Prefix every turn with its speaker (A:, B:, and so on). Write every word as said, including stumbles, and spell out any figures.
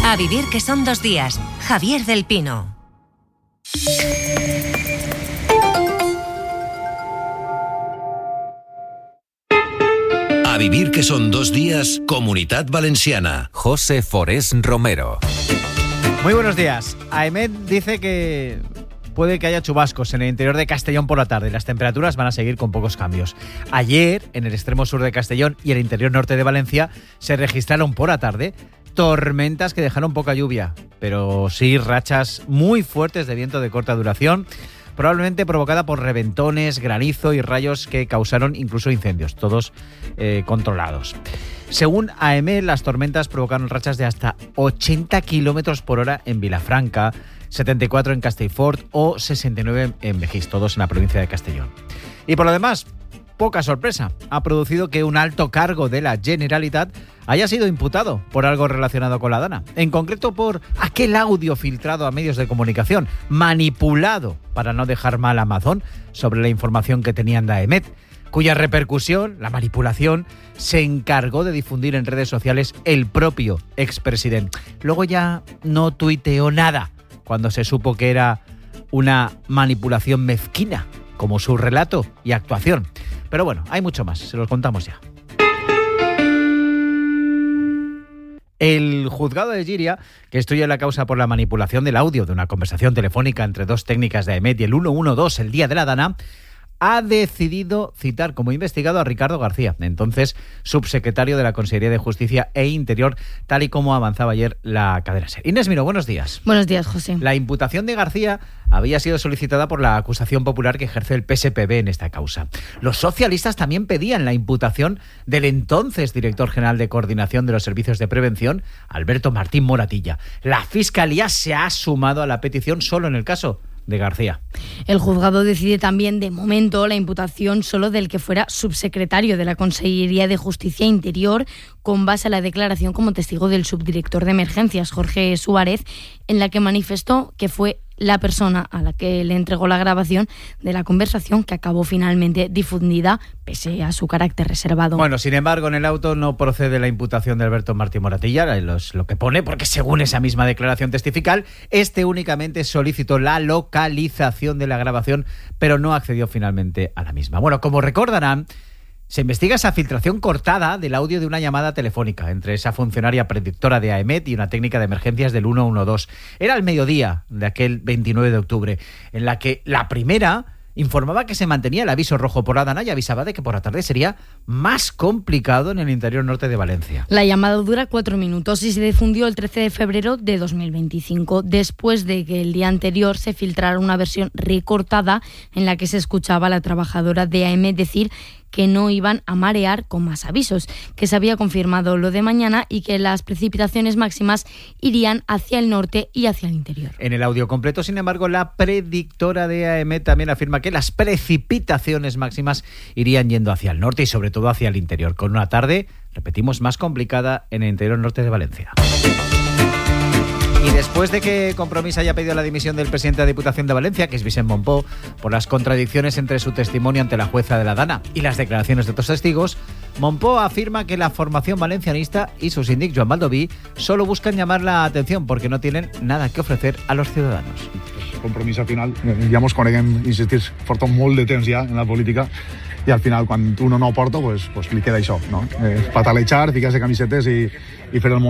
A: A vivir que son dos días. Javier del Pino.
B: A vivir que son dos días, Comunitat Valenciana.
C: José Forés Romero.
D: Muy buenos días. AEMET dice que puede que haya chubascos en el interior de Castellón por la tarde y las temperaturas van a seguir con pocos cambios. Ayer, en el extremo sur de Castellón y el interior norte de Valencia, se registraron por la tarde tormentas que dejaron poca lluvia, pero sí rachas muy fuertes de viento de corta duración, probablemente provocada por reventones, granizo y rayos que causaron incluso incendios, todos eh, controlados. Según AEMET, las tormentas provocaron rachas de hasta ochenta kilómetros por hora en Vilafranca, setenta y cuatro en Castellfort o sesenta y nueve en Begís, todos en la provincia de Castellón. Y por lo demás, poca sorpresa, ha producido que un alto cargo de la Generalitat haya sido imputado por algo relacionado con la Dana, en concreto por aquel audio filtrado a medios de comunicación, manipulado para no dejar mal a Amazon sobre la información que tenían de AEMET, cuya repercusión, la manipulación, se encargó de difundir en redes sociales el propio expresidente. Luego ya no tuiteó nada cuando se supo que era una manipulación mezquina, como su relato y actuación. Pero bueno, hay mucho más, se los contamos ya. El juzgado de Llíria, que estudia la causa por la manipulación del audio de una conversación telefónica entre dos técnicas de AEMET y el ciento doce el día de la Dana, ha decidido citar como investigado a Ricardo García, entonces subsecretario de la Consellería de Justicia e Interior, tal y como avanzaba ayer la cadena SER. Inés Miró, buenos días.
E: Buenos días, José.
D: La imputación de García había sido solicitada por la acusación popular que ejerce el P S P B en esta causa. Los socialistas también pedían la imputación del entonces director general de Coordinación de los Servicios de Prevención, Alberto Martín Moratilla. La Fiscalía se ha sumado a la petición solo en el caso de García.
E: El juzgado decide también, de momento, la imputación solo del que fuera subsecretario de la Consellería de Justicia e Interior, con base a la declaración como testigo del subdirector de emergencias, Jorge Suárez, en la que manifestó que fue la persona a la que le entregó la grabación de la conversación que acabó finalmente difundida, pese a su carácter reservado.
D: Bueno, sin embargo, en el auto no procede la imputación de Alberto Martín Moratilla, es lo que pone, porque según esa misma declaración testifical, este únicamente solicitó la localización de la grabación, pero no accedió finalmente a la misma. Bueno, como recordarán, se investiga esa filtración cortada del audio de una llamada telefónica entre esa funcionaria predictora de AEMET y una técnica de emergencias del ciento doce. Era el mediodía de aquel veintinueve de octubre, en la que la primera informaba que se mantenía el aviso rojo por la Dana y avisaba de que por la tarde sería más complicado en el interior norte de Valencia.
E: La llamada dura cuatro minutos y se difundió el trece de febrero de dos mil veinticinco, después de que el día anterior se filtrara una versión recortada en la que se escuchaba a la trabajadora de AEMET decir que no iban a marear con más avisos, que se había confirmado lo de mañana y que las precipitaciones máximas irían hacia el norte y hacia el interior.
D: En el audio completo, sin embargo, la predictora de AEMET también afirma que las precipitaciones máximas irían yendo hacia el norte y sobre todo hacia el interior, con una tarde, repetimos, más complicada en el interior norte de Valencia. Y después de que Compromís haya pedido la dimisión del presidente de la Diputación de Valencia, que es Vicent Mompó, por las contradicciones entre su testimonio ante la jueza de la Dana y las declaraciones de otros testigos, Mompó afirma que la formación valencianista y su síndic Joan Baldoví solo buscan llamar la atención porque no tienen nada que ofrecer a los ciudadanos.
F: Compromís al final, ja mos coneguem, insistir, porta molt de temps ja en la política i al final quan uno no aporta, pues, pues li queda això, no? Eh, patalejar, ficar-se camisetes i, i fer el